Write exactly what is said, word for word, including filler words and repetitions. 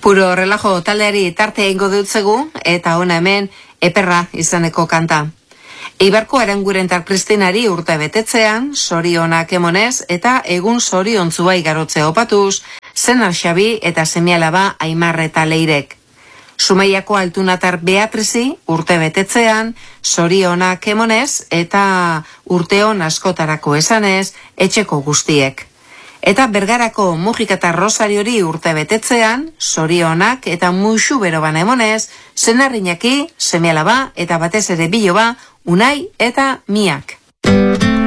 Puro relajo taldeari tarte egingo dutzegu eta ona hemen Eperra izeneko kanta. Eibarko Arangurentar Kristinari urte betetzean, sorionak emonez eta egun soriontzua igarotzea opatuz, Senar Xabi eta semialaba Aimar eta Leirek. Zumaiako Altunatar Beatrizi urte betetzean, sorionak emonez eta urteon askotarako esanez, etxeko guztiek. Eta Bergarako Mujikata Rosariori urte betetzean, sorionak eta muxu beroban emonez, Senar Iñaki, semialaba eta batez ere biloba, Unai eta Miak.